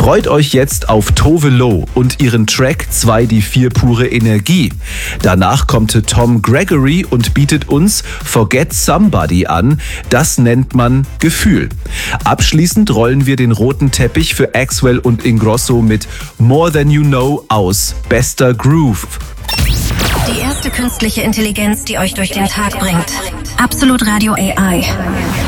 Freut euch jetzt auf Tove Lo und ihren Track 2 die 4 pure Energie. Danach kommt Tom Gregory und bietet uns Forget Somebody an. Das nennt man Gefühl. Abschließend rollen wir den roten Teppich für Axwell und Ingrosso mit More Than You Know aus Bester Groove. Die erste künstliche Intelligenz, die euch durch den Tag bringt. Absolut Radio AI.